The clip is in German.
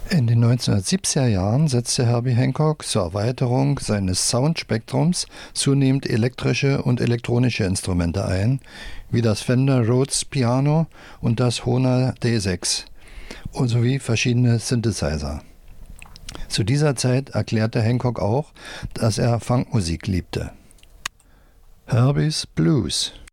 In den 1970er Jahren setzte Herbie Hancock zur Erweiterung seines Soundspektrums zunehmend elektrische und elektronische Instrumente ein, wie das Fender Rhodes Piano und das Hohner D6 sowie verschiedene Synthesizer. Zu dieser Zeit erklärte Hancock auch, dass er Funkmusik liebte. Herbies Blues.